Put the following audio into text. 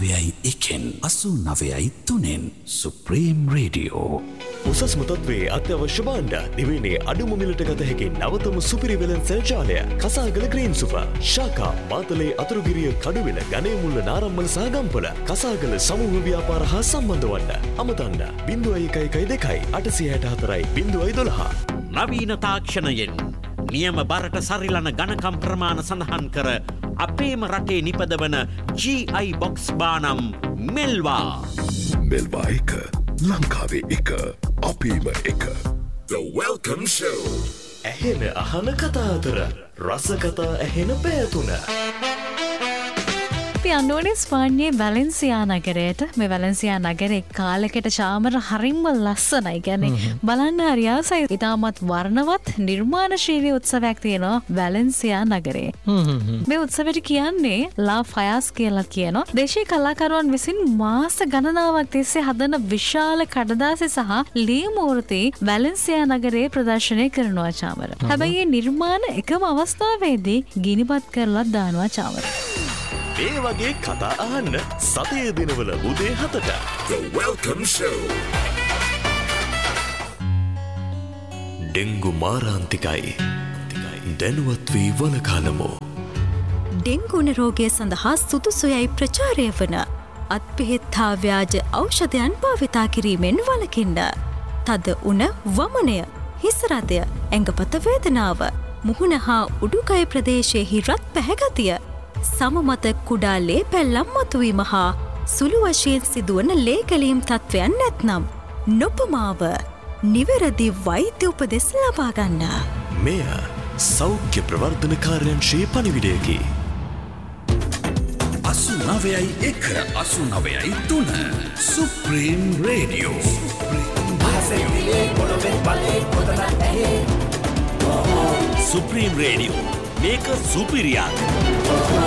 89.3 Supreme Radio. උසස්ම තත්ත්වයේ අත්‍යවශ්‍ය භාණ්ඩ දිවයිනේ අඩුම මිලට ගත හැකි නවතම සුපිරි වෙළඳ සෙල් ජාලය කසාගල ග්‍රීන් සුපර් ශාකා මාතලේ අතුරුගිරිය කඩුවෙල ගණේමුල්ල නාරම්මල සහ ගම්පල කසාගල සමූහ ව්‍යාපාර හා සම්බන්ධ වන්න අමතන්න 0112 864 012 නවීන තාක්ෂණයෙන් නියම බරට සරිලන ඝනකම් ප්‍රමාණ සඳහන් කර අපේම රටේ නිපදවන GI box බානම් මෙල්වා එක ලංකාවේ එක අපේම එක The Welcome Show ඇහෙන අහන කතා අතර රස කතා ඇහෙන පැතුන අපි අන්නෝනේ ස්පාඤ්ඤේ වැලෙන්සියා නගරයට මේ වැලෙන්සියා නගරේ කාලයකට චාමර හරිම්ම ලස්සනයි. කියන්නේ බලන්න හරි ආසයි. ඉතාමත් වර්ණවත් නිර්මාණශීලී උත්සවයක් තියෙනවා වැලෙන්සියා නගරේ. මේ උත්සවයට කියන්නේ ලා ෆයාස් කියලා කියනවා. දේශීය කලාකරුවන් විසින් මාස ගණනාවක් තිස්සේ හදන විශාල කඩදාසි සහ ලී මූර්ති වැලෙන්සියා නගරේ ප්‍රදර්ශනය කරනවා චාමර. හැබැයි මේ නිර්මාණ එකම අවස්ථාවේදී ගිනිපත් කරලා දානවා චාමර. ඒ වගේ කතා අහන්න සතේ දිනවල උදේ 7ට The Welcome Show. ඩෙන්ගු මාරාන්තිකයි. දැනුවත් වී වළකාලමු. ඩෙන්ගුන රෝගය සඳහා සුදුසුයයි ප්‍රචාරය වන අත්පිහිත් හා ව්‍යාජ ඖෂධයන් භාවිතා කිරීමෙන් වළකින්න. තද උණ වමනය, හිසරදය, ඇඟපත වේදනාව, මුහුණ හා උඩුකය ප්‍රදේශයෙහි රත් පැහැගතිය, සමමත කුඩා ලේ පැල්ලම් මතුවීම හා සුළු වශයෙන් සිදුවන ලේකැලීම් තත්ත්වයන් නැත්නම් නොපමාව නිවැරදි වෛද්‍ය උපදෙස් ලබා ගන්න. මෙය සෞඛ්‍ය ප්‍රවර්ධන කාර්යාංශයේ පණිවිඩයකි. 89.3 Supreme Radio. Supreme Radio මේක සුපිරියක්.